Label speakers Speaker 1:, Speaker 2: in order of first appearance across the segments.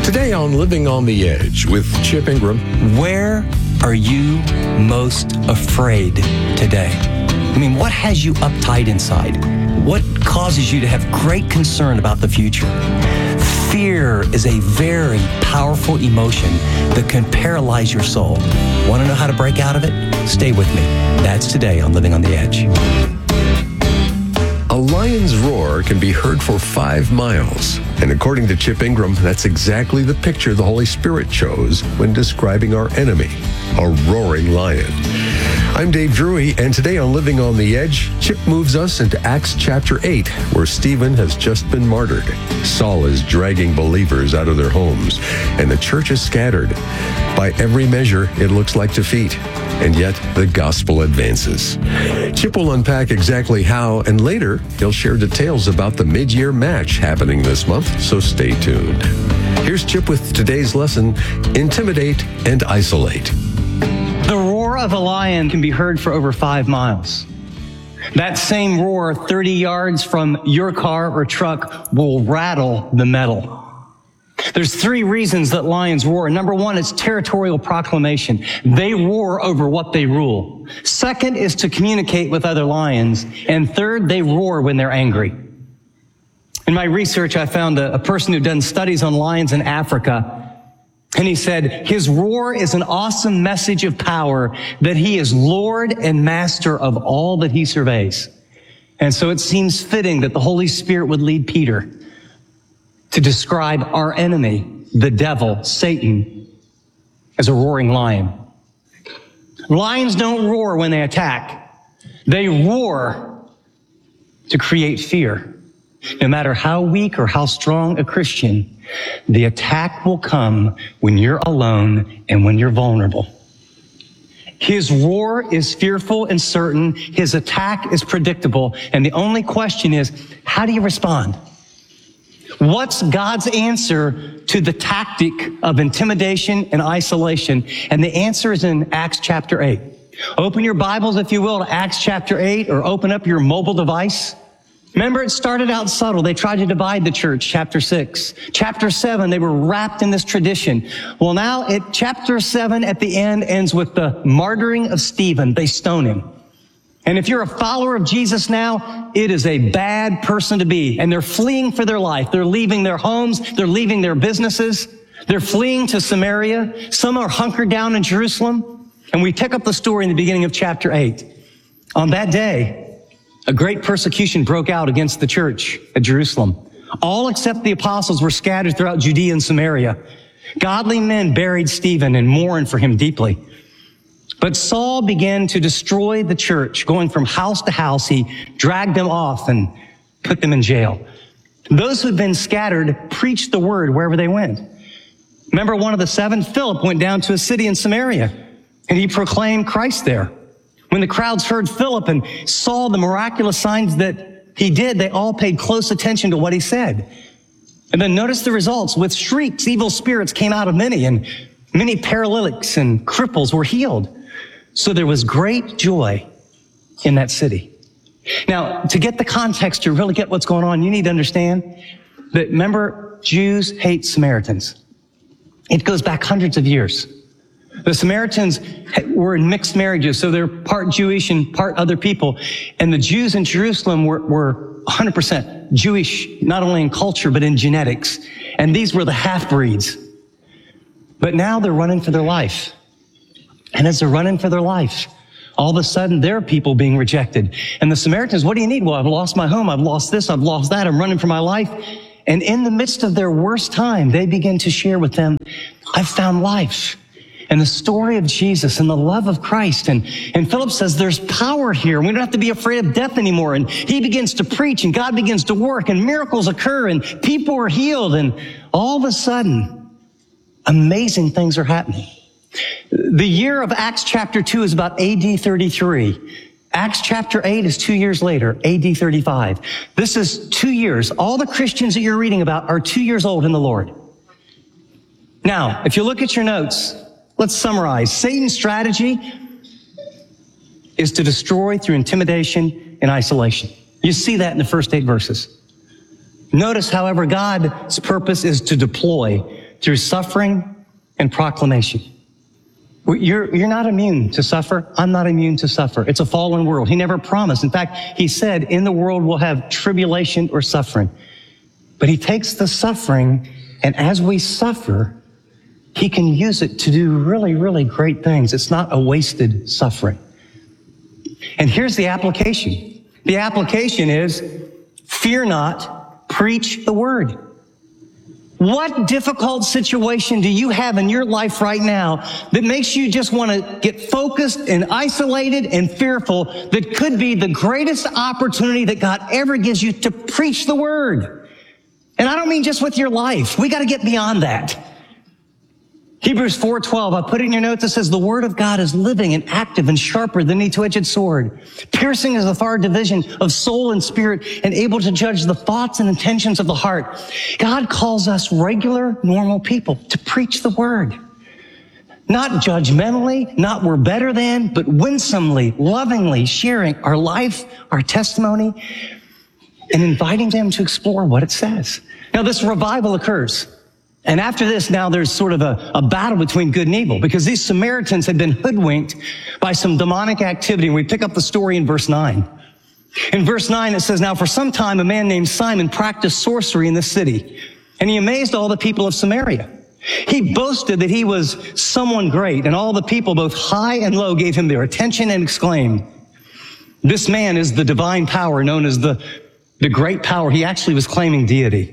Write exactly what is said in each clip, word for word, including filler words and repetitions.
Speaker 1: Today on Living on the Edge with Chip Ingram.
Speaker 2: Where are you most afraid today? I mean, what has you uptight inside? What causes you to have great concern about the future? Fear is a very powerful emotion that can paralyze your soul. Want to know how to break out of it? Stay with me. That's today on Living on the Edge.
Speaker 1: A lion's roar can be heard for five miles. And according to Chip Ingram, that's exactly the picture the Holy Spirit chose when describing our enemy, a roaring lion. I'm Dave Drury, and today on Living on the Edge, Chip moves us into Acts chapter eight, where Stephen has just been martyred. Saul is dragging believers out of their homes, and the church is scattered. By every measure, it looks like defeat, and yet the gospel advances. Chip will unpack exactly how, and later he'll share details about the mid-year match happening this month, so stay tuned. Here's Chip with today's lesson, Intimidate and Isolate.
Speaker 2: The roar of a lion can be heard for over five miles. That same roar thirty yards from your car or truck will rattle the metal. There's three reasons that lions roar. Number one, it's territorial proclamation. They roar over what they rule. Second is to communicate with other lions. And third, they roar when they're angry. In my research, I found a, a person who'd done studies on lions in Africa. And he said, his roar is an awesome message of power that he is Lord and master of all that he surveys. And so it seems fitting that the Holy Spirit would lead Peter to describe our enemy, the devil, Satan, as a roaring lion. Lions don't roar when they attack. They roar to create fear. No matter how weak or how strong a Christian, the attack will come when you're alone and when you're vulnerable. His roar is fearful and certain. His attack is predictable. And the only question is, how do you respond? What's God's answer to the tactic of intimidation and isolation? And the answer is in Acts chapter eight. Open your Bibles, if you will, to Acts chapter eight, or open up your mobile device. Remember, it started out subtle. They tried to divide the church, chapter six. Chapter seven, they were wrapped in this tradition. Well, now, at chapter seven, at the end, ends with the martyring of Stephen. They stone him. And if you're a follower of Jesus now, it is a bad person to be. And they're fleeing for their life. They're leaving their homes. They're leaving their businesses. They're fleeing to Samaria. Some are hunkered down in Jerusalem. And we pick up the story in the beginning of chapter eight. On that day, a great persecution broke out against the church at Jerusalem. All except the apostles were scattered throughout Judea and Samaria. Godly men buried Stephen and mourned for him deeply. But Saul began to destroy the church, going from house to house. He dragged them off and put them in jail. Those who had been scattered preached the word wherever they went. Remember, one of the seven, Philip, went down to a city in Samaria, and he proclaimed Christ there. When the crowds heard Philip and saw the miraculous signs that he did, they all paid close attention to what he said. And then notice the results. With shrieks, evil spirits came out of many, and many paralytics and cripples were healed. So there was great joy in that city. Now, to get the context, to really get what's going on, you need to understand that, remember, Jews hate Samaritans. It goes back hundreds of years. The Samaritans were in mixed marriages, so they're part Jewish and part other people. And the Jews in Jerusalem were, were one hundred percent Jewish, not only in culture, but in genetics. And these were the half-breeds. But now they're running for their life. And as they're running for their life, all of a sudden, their people being rejected. And the Samaritans, what do you need? Well, I've lost my home. I've lost this. I've lost that. I'm running for my life. And in the midst of their worst time, they begin to share with them, I've found life. And the story of Jesus and the love of Christ. And, and Philip says, there's power here. We don't have to be afraid of death anymore. And he begins to preach, and God begins to work, and miracles occur, and people are healed. And all of a sudden, amazing things are happening. The year of Acts chapter two is about A D thirty-three. Acts chapter eight is two years later, A D thirty-five. This is two years. All the Christians that you're reading about are two years old in the Lord. Now, if you look at your notes, let's summarize. Satan's strategy is to destroy through intimidation and isolation. You see that in the first eight verses. Notice, however, God's purpose is to deploy through suffering and proclamation. You're, you're not immune to suffer. I'm not immune to suffer. It's a fallen world. He never promised. In fact, he said, in the world we'll have tribulation or suffering. But he takes the suffering, and as we suffer, he can use it to do really, really great things. It's not a wasted suffering. And here's the application. The application is, fear not, preach the word. What difficult situation do you have in your life right now that makes you just want to get focused and isolated and fearful that could be the greatest opportunity that God ever gives you to preach the word? And I don't mean just with your life. We got to get beyond that. Hebrews four twelve, I put it in your notes, it says, the word of God is living and active and sharper than any two-edged sword, piercing as a far division of soul and spirit and able to judge the thoughts and intentions of the heart. God calls us regular, normal people to preach the word. Not judgmentally, not we're better than, but winsomely, lovingly sharing our life, our testimony, and inviting them to explore what it says. Now, this revival occurs. And after this, now there's sort of a, a battle between good and evil, because these Samaritans had been hoodwinked by some demonic activity. And we pick up the story in verse nine. In verse nine, it says, now for some time, a man named Simon practiced sorcery in the city, and he amazed all the people of Samaria. He boasted that he was someone great, and all the people, both high and low, gave him their attention and exclaimed, this man is the divine power known as the, the great power. He actually was claiming deity.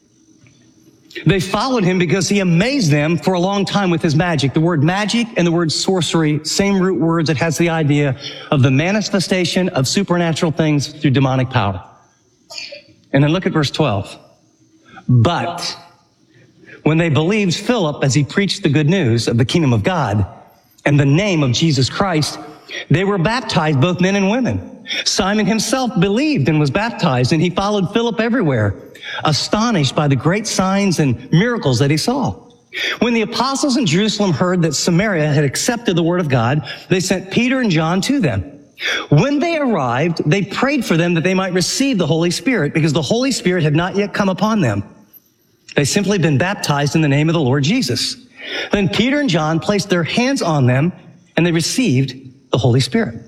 Speaker 2: They followed him because he amazed them for a long time with his magic. The word magic and the word sorcery, same root words. It has the idea of the manifestation of supernatural things through demonic power. And then look at verse twelve. But when they believed Philip as he preached the good news of the kingdom of God and the name of Jesus Christ, they were baptized, both men and women. Simon himself believed and was baptized, and he followed Philip everywhere, astonished by the great signs and miracles that he saw. When the apostles in Jerusalem heard that Samaria had accepted the word of God, they sent Peter and John to them. When they arrived, they prayed for them that they might receive the Holy Spirit, because the Holy Spirit had not yet come upon them. They simply been baptized in the name of the Lord Jesus. Then Peter and John placed their hands on them, and they received the Holy Spirit.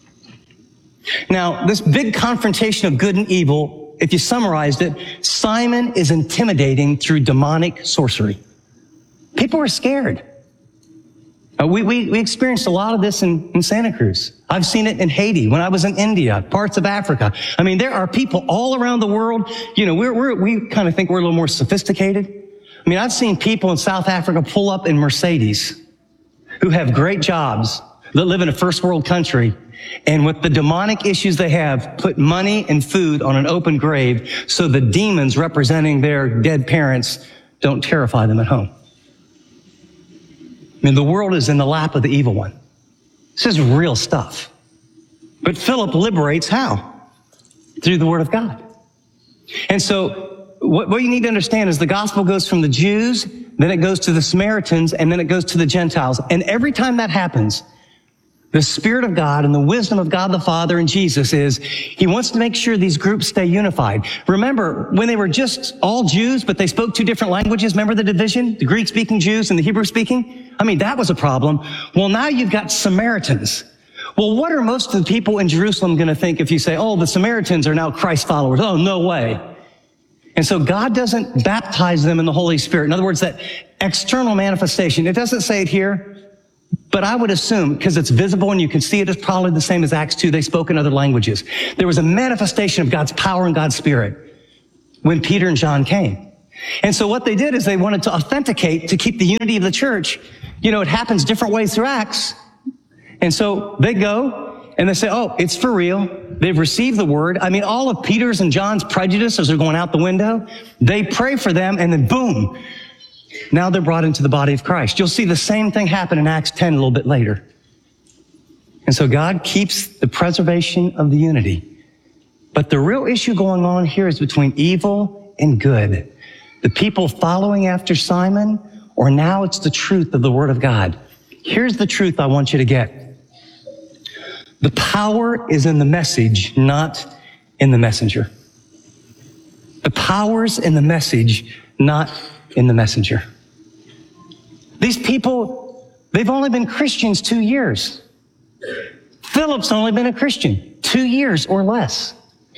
Speaker 2: Now, this big confrontation of good and evil, if you summarized it, Simon is intimidating through demonic sorcery. People are scared. Uh, we, we, we experienced a lot of this in, in Santa Cruz. I've seen it in Haiti, when I was in India, parts of Africa. I mean, there are people all around the world. You know, we're, we're, we kind of think we're a little more sophisticated. I mean, I've seen people in South Africa pull up in Mercedes who have great jobs, that live in a first world country, and with the demonic issues they have, put money and food on an open grave so the demons representing their dead parents don't terrify them at home. I mean, the world is in the lap of the evil one. This is real stuff. But Philip liberates how? Through the word of God. And so what, what you need to understand is the gospel goes from the Jews, then it goes to the Samaritans, and then it goes to the Gentiles. And every time that happens, the Spirit of God and the wisdom of God the Father and Jesus is, he wants to make sure these groups stay unified. Remember, when they were just all Jews, but they spoke two different languages, remember the division? The Greek-speaking Jews and the Hebrew-speaking? I mean, that was a problem. Well, now you've got Samaritans. Well, what are most of the people in Jerusalem going to think if you say, oh, the Samaritans are now Christ followers? Oh, no way. And so God doesn't baptize them in the Holy Spirit. In other words, that external manifestation, it doesn't say it here, but I would assume, because it's visible and you can see it, it's probably the same as Acts two. They spoke in other languages. There was a manifestation of God's power and God's Spirit when Peter and John came. And so what they did is they wanted to authenticate, to keep the unity of the church. You know, it happens different ways through Acts. And so they go and they say, oh, it's for real. They've received the word. I mean, all of Peter's and John's prejudices are going out the window. They pray for them, and then boom, now they're brought into the body of Christ. You'll see the same thing happen in Acts ten a little bit later. And so God keeps the preservation of the unity. But the real issue going on here is between evil and good. The people following after Simon, or now it's the truth of the word of God. Here's the truth I want you to get. The power is in the message, not in the messenger. The power's in the message, not in the messenger. These people, they've only been Christians two years. Philip's only been a Christian two years or less.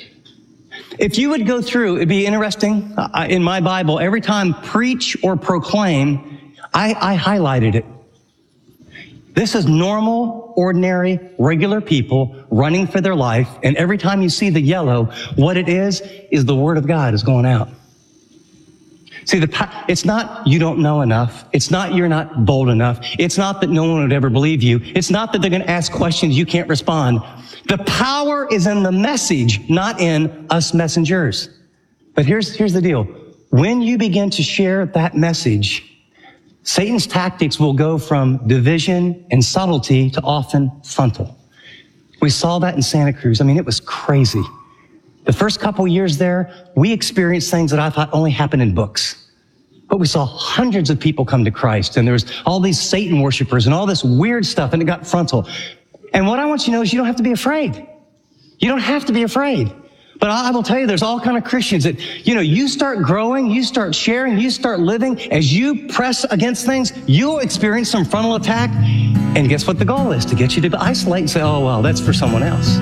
Speaker 2: If you would go through, it'd be interesting. Uh, in my Bible, every time preach or proclaim, I, I highlighted it. This is normal, ordinary, regular people running for their life. And every time you see the yellow, what it is, is the word of God is going out. See, the, it's not you don't know enough. It's not you're not bold enough. It's not that no one would ever believe you. It's not that they're going to ask questions you can't respond. The power is in the message, not in us messengers. But here's, here's the deal. When you begin to share that message, Satan's tactics will go from division and subtlety to often frontal. We saw that in Santa Cruz. I mean, it was crazy. The first couple years there, we experienced things that I thought only happened in books. But we saw hundreds of people come to Christ, and there was all these Satan worshipers and all this weird stuff, and it got frontal. And what I want you to know is you don't have to be afraid. You don't have to be afraid. But I will tell you, there's all kind of Christians that, you know, you start growing, you start sharing, you start living. As you press against things, you'll experience some frontal attack. And guess what the goal is? To get you to isolate and say, oh, well, that's for someone else.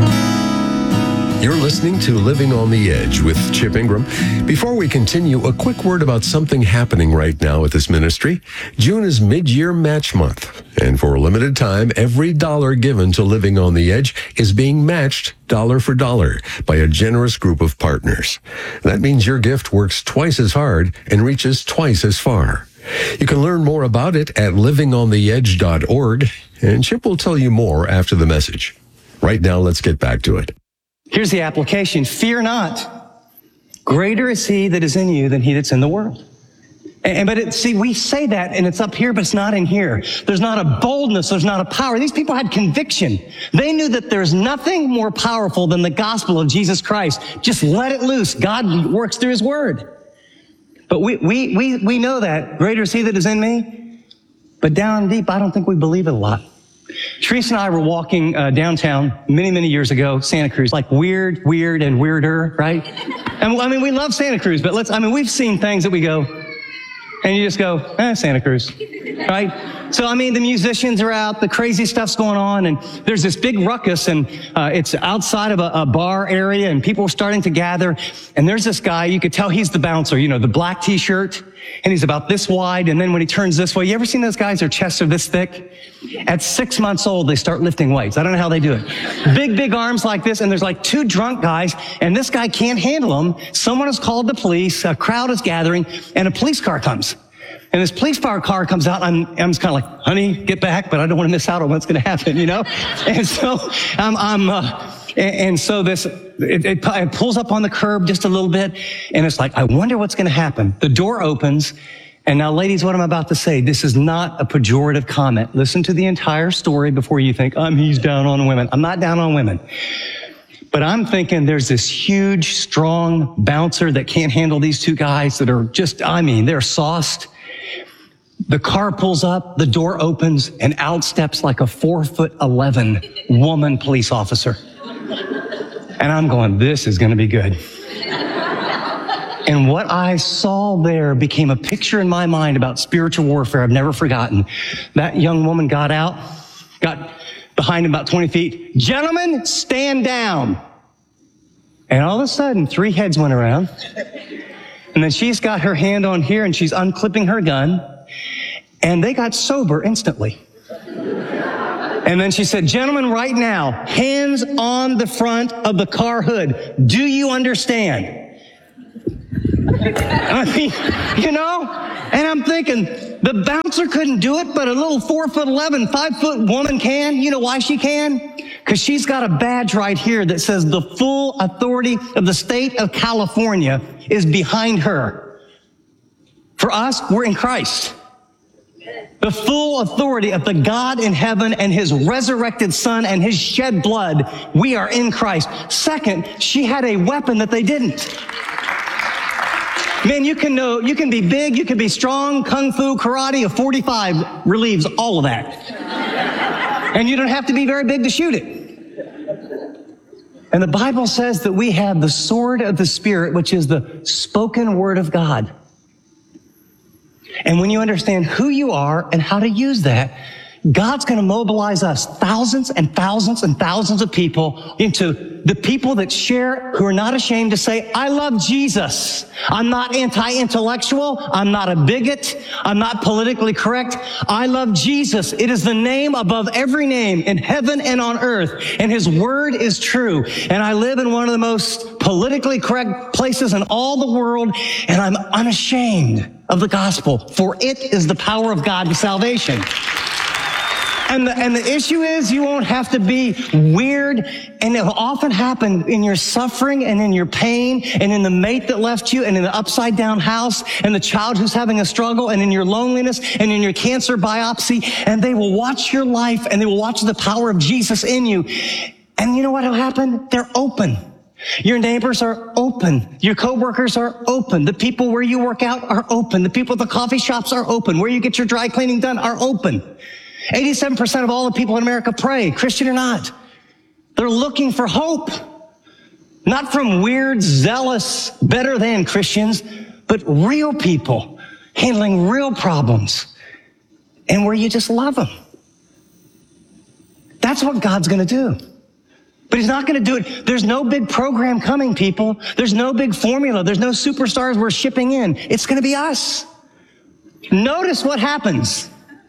Speaker 1: You're listening to Living on the Edge with Chip Ingram. Before we continue, a quick word about something happening right now at this ministry. June is mid-year match month, and for a limited time, every dollar given to Living on the Edge is being matched dollar for dollar by a generous group of partners. That means your gift works twice as hard and reaches twice as far. You can learn more about it at living on the edge dot org, and Chip will tell you more after the message. Right now, let's get back to it.
Speaker 2: Here's the application. Fear not. Greater is he that is in you than he that's in the world. And, but it, see, we say that and it's up here, but it's not in here. There's not a boldness. There's not a power. These people had conviction. They knew that there's nothing more powerful than the gospel of Jesus Christ. Just let it loose. God works through his word. But we, we, we, we know that. Greater is he that is in me. But down deep, I don't think we believe it a lot. Teresa and I were walking uh, downtown many, many years ago, Santa Cruz, like weird, weird, and weirder, right? And I mean, we love Santa Cruz, but let's, I mean, we've seen things that we go, and you just go, eh, Santa Cruz, right? So, I mean, the musicians are out, the crazy stuff's going on, and there's this big ruckus, and uh, it's outside of a, a bar area, and people are starting to gather, and there's this guy, you could tell he's the bouncer, you know, the black t-shirt, and he's about this wide, and then when he turns this way, you ever seen those guys, their chests are this thick? At six months old, they start lifting weights. I don't know how they do it. Big, big arms like this, and there's like two drunk guys, and this guy can't handle them. Someone has called the police, a crowd is gathering, and a police car comes. And this police car car comes out, and I'm, I'm just kind of like, honey, get back, but I don't want to miss out on what's going to happen, you know? And so, um, I'm, uh, and, and so this, it, it, it pulls up on the curb just a little bit, and it's like, I wonder what's going to happen. The door opens, and now, ladies, what I'm about to say, this is not a pejorative comment. Listen to the entire story before you think, um, he's down on women. I'm not down on women. But I'm thinking there's this huge, strong bouncer that can't handle these two guys that are just, I mean, they're sauced. The car pulls up, the door opens, and out steps like a four foot eleven woman police officer. And I'm going, this is going to be good. And what I saw there became a picture in my mind about spiritual warfare I've never forgotten. That young woman got out, got behind him about twenty feet. Gentlemen, stand down. And all of a sudden, three heads went around. And then she's got her hand on here, and she's unclipping her gun. And they got sober instantly. And then she said, gentlemen, right now, hands on the front of the car hood. Do you understand? I mean, you know, and I'm thinking, the bouncer couldn't do it, but a little four foot eleven, five foot woman can. You know why she can? Because she's got a badge right here that says the full authority of the state of California is behind her. For us, we're in Christ. The full authority of the God in heaven and his resurrected son and his shed blood, we are in Christ. Second, she had a weapon that they didn't. Man, you can know, you can be big, you can be strong, kung fu, karate, a forty-five relieves all of that. And you don't have to be very big to shoot it. And the Bible says that we have the sword of the Spirit, which is the spoken word of God. And And when you understand who you are and how to use that, God's going to mobilize us, thousands and thousands and thousands of people, into the people that share, who are not ashamed to say, I love Jesus. I'm not anti-intellectual. I'm not a bigot. I'm not politically correct. I love Jesus. It is the name above every name in heaven and on earth. And his word is true. And I live in one of the most politically correct places in all the world. And I'm unashamed of the gospel, for it is the power of God to salvation. And the, and the issue is you won't have to be weird, and it will often happen in your suffering and in your pain and in the mate that left you and in the upside down house and the child who's having a struggle and in your loneliness and in your cancer biopsy, and they will watch your life and they will watch the power of Jesus in you. And you know what will happen? They're open. Your neighbors are open. Your coworkers are open. The people where you work out are open. The people at the coffee shops are open. Where you get your dry cleaning done are open. eighty-seven percent of all the people in America pray, Christian or not. They're looking for hope. Not from weird, zealous, better than Christians, but real people handling real problems and where you just love them. That's what God's going to do. But he's not going to do it. There's no big program coming, people. There's no big formula. There's no superstars we're shipping in. It's going to be us. Notice what happens.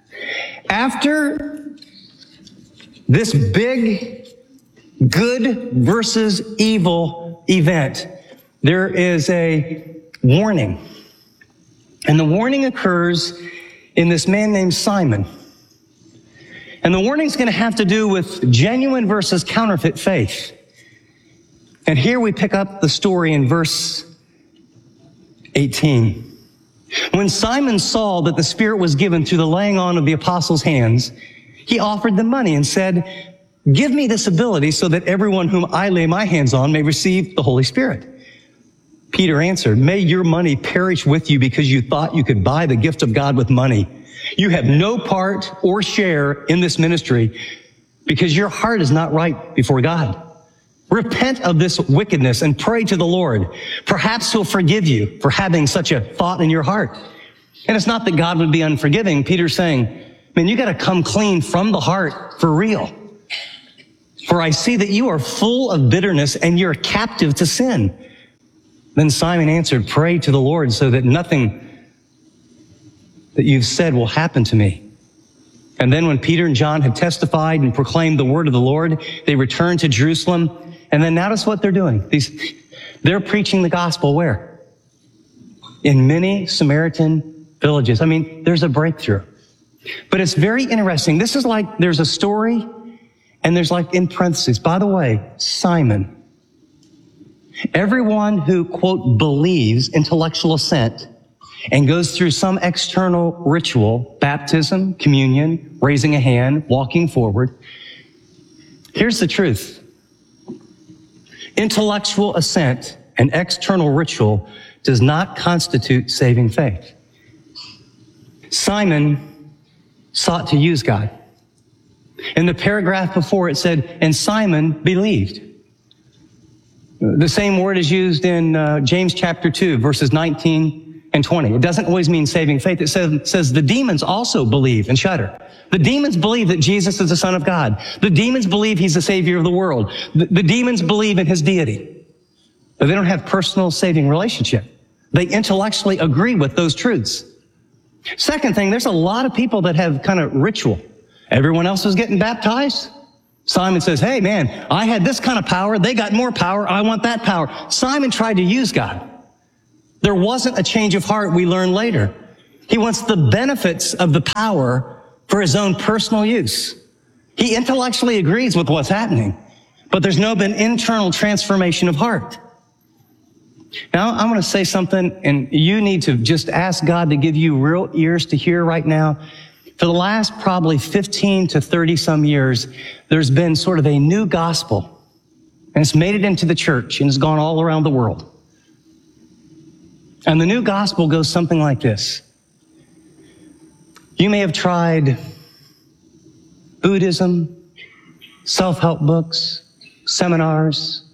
Speaker 2: After this big good versus evil event, there is a warning. And the warning occurs in this man named Simon. And the warning is going to have to do with genuine versus counterfeit faith. And here we pick up the story in verse eighteen. When Simon saw that the Spirit was given through the laying on of the apostles' hands, he offered them money and said, give me this ability so that everyone whom I lay my hands on may receive the Holy Spirit. Peter answered, may your money perish with you because you thought you could buy the gift of God with money. You have no part or share in this ministry because your heart is not right before God. Repent of this wickedness and pray to the Lord. Perhaps he'll forgive you for having such a thought in your heart. And it's not that God would be unforgiving. Peter's saying, man, you got to come clean from the heart for real. For I see that you are full of bitterness and you're captive to sin. Then Simon answered, pray to the Lord so that nothing that you've said will happen to me. And then when Peter and John had testified and proclaimed the word of the Lord, they returned to Jerusalem. And then notice what they're doing. These, they're preaching the gospel where? In many Samaritan villages. I mean, there's a breakthrough. But it's very interesting. This is like there's a story and there's like in parentheses, by the way, Simon. Everyone who, quote, believes intellectual assent and goes through some external ritual, baptism, communion, raising a hand, walking forward. Here's the truth. Intellectual assent and external ritual does not constitute saving faith. Simon sought to use God. In the paragraph before it said, and Simon believed. The same word is used in uh, James chapter two, verses nineteen and twenty. It doesn't always mean saving faith. It says, says the demons also believe and shudder. The demons believe that Jesus is the Son of God. The demons believe he's the Savior of the world. The, the demons believe in his deity. But they don't have personal saving relationship. They intellectually agree with those truths. Second thing, there's a lot of people that have kind of ritual. Everyone else is getting baptized. Simon says, hey man, I had this kind of power. They got more power. I want that power. Simon tried to use God. There wasn't a change of heart, we learn later. He wants the benefits of the power for his own personal use. He intellectually agrees with what's happening, but there's no been internal transformation of heart. Now, I'm going to say something, and you need to just ask God to give you real ears to hear right now. For the last probably fifteen to thirty some years, there's been sort of a new gospel, and it's made it into the church, and it's gone all around the world. And the new gospel goes something like this. You may have tried Buddhism, self-help books, seminars.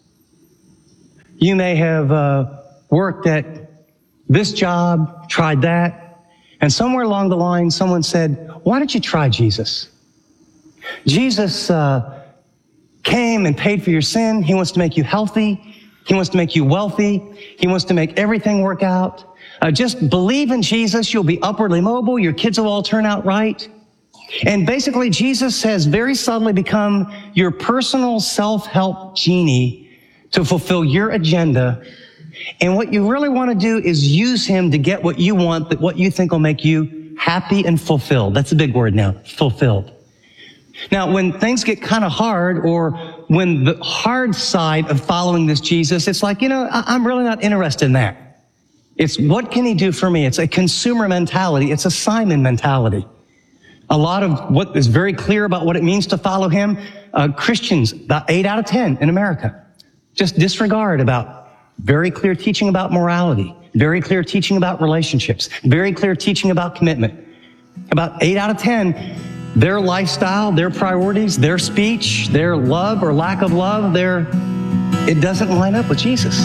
Speaker 2: You may have uh, worked at this job, tried that, And somewhere along the line, someone said, why don't you try Jesus? Jesus uh, came and paid for your sin. He wants to make you healthy. He wants to make you wealthy. He wants to make everything work out. Uh, just believe in Jesus. You'll be upwardly mobile. Your kids will all turn out right. And basically, Jesus has very subtly become your personal self-help genie to fulfill your agenda. And what you really want to do is use him to get what you want, that what you think will make you happy and fulfilled. That's a big word now, fulfilled. Now, when things get kind of hard, or when the hard side of following this Jesus, it's like, you know, I'm really not interested in that. It's what can he do for me? It's a consumer mentality. It's a Simon mentality. A lot of what is very clear about what it means to follow him, uh, Christians, about eight out of ten in America, just disregard about very clear teaching about morality, very clear teaching about relationships, very clear teaching about commitment. About eight out of ten, their lifestyle, their priorities, their speech, their love or lack of love, their, it doesn't line up with Jesus.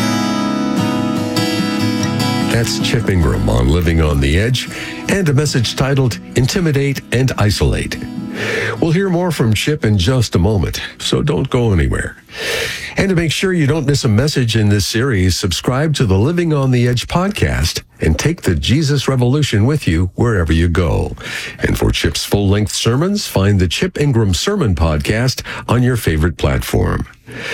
Speaker 1: That's Chip Ingram on Living on the Edge, and a message titled Intimidate and Isolate. We'll hear more from Chip in just a moment, so don't go anywhere. And to make sure you don't miss a message in this series, subscribe to the Living on the Edge podcast and take the Jesus Revolution with you wherever you go. And for Chip's full-length sermons, find the Chip Ingram Sermon Podcast on your favorite platform.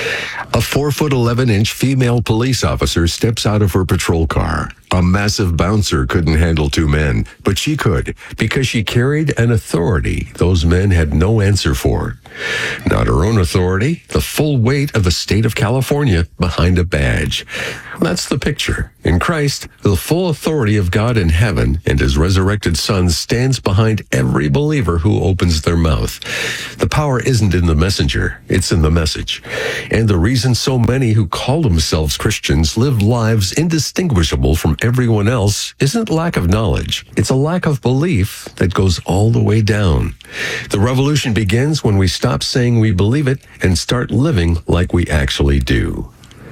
Speaker 1: A four foot eleven inch female police officer steps out of her patrol car. A massive bouncer couldn't handle two men, but she could, because she carried an authority those men had no answer for. Not her own authority, the full weight of the state of California behind a badge. That's the picture. In Christ, the full authority of God in heaven and his resurrected Son stands behind every believer who opens their mouth. The power isn't in the messenger, it's in the message. And the reason so many who call themselves Christians live lives indistinguishable from everyone else isn't lack of knowledge. It's a lack of belief that goes all the way down. The revolution begins when we stop saying we believe it and start living like we actually do.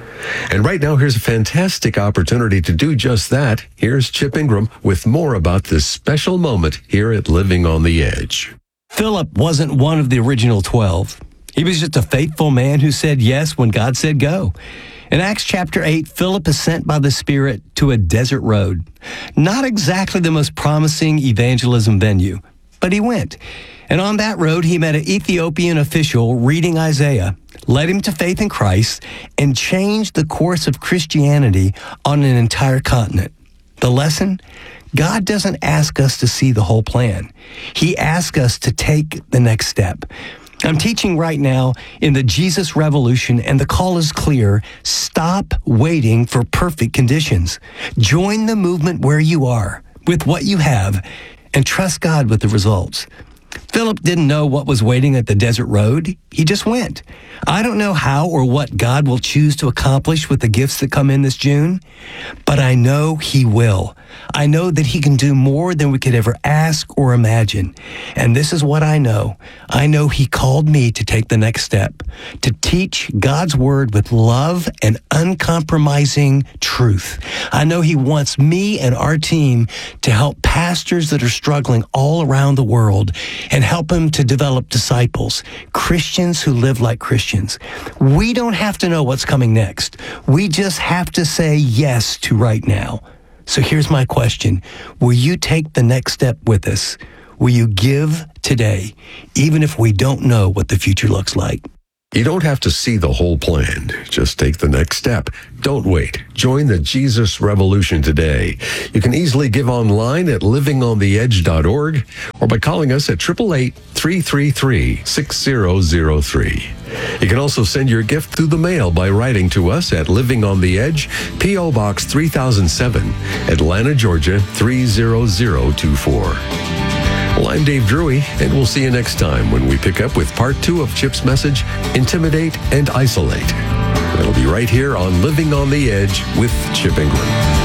Speaker 1: And right now, here's a fantastic opportunity to do just that. Here's Chip Ingram with more about this special moment here at Living on the Edge.
Speaker 3: Philip wasn't one of the original twelve. He was just a faithful man who said yes when God said go. In Acts chapter eight, Philip is sent by the Spirit to a desert road. Not exactly the most promising evangelism venue, but he went. And on that road, he met an Ethiopian official reading Isaiah, led him to faith in Christ, and changed the course of Christianity on an entire continent. The lesson? God doesn't ask us to see the whole plan. He asks us to take the next step. I'm teaching right now in the Jesus Revolution, and the call is clear. Stop waiting for perfect conditions. Join the movement where you are, with what you have, and trust God with the results. Philip didn't know what was waiting at the desert road. He just went. I don't know how or what God will choose to accomplish with the gifts that come in this June, but I know he will. I know that he can do more than we could ever ask or imagine. And this is what I know. I know he called me to take the next step, to teach God's word with love and uncompromising truth. I know he wants me and our team to help pastors that are struggling all around the world and help them to develop disciples, Christians who live like Christians. We don't have to know what's coming next. We just have to say yes to right now. So here's my question. Will you take the next step with us? Will you give today, even if we don't know what the future looks like?
Speaker 1: You don't have to see the whole plan. Just take the next step. Don't wait. Join the Jesus Revolution today. You can easily give online at living on the edge dot org or by calling us at eight eight eight, three three three, six zero zero three. You can also send your gift through the mail by writing to us at Living on the Edge, P O Box three thousand seven, Atlanta, Georgia three zero zero two four. Well, I'm Dave Drury, and we'll see you next time when we pick up with part two of Chip's message, Intimidate and Isolate. It'll be right here on Living on the Edge with Chip Ingram.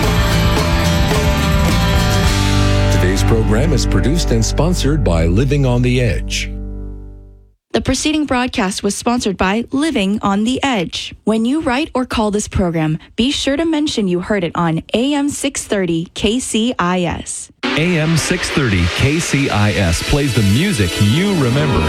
Speaker 1: Today's program is produced and sponsored by Living on the Edge.
Speaker 4: The preceding broadcast was sponsored by Living on the Edge. When you write or call this program, be sure to mention you heard it on A M six thirty K C I S.
Speaker 5: A M six thirty K C I S plays the music you remember.